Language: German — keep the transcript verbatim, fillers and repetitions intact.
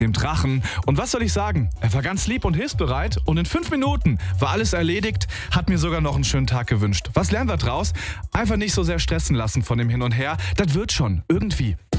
dem Drachen. Und was soll ich sagen? Er war ganz lieb und hilfsbereit und in fünf Minuten war alles erledigt, hat mir sogar noch einen schönen Tag gewünscht. Was lernen wir draus? Einfach nicht so sehr stressen lassen von dem Hin und Her. Das wird schon, irgendwie.